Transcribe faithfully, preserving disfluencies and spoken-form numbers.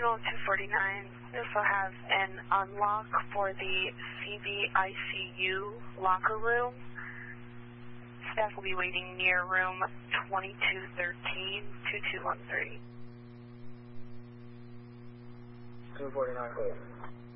Terminal two forty-nine. We also have an unlock for the C V I C U locker room. Staff will be waiting near room twenty-two thirteen, two two one three. two forty-nine, clear.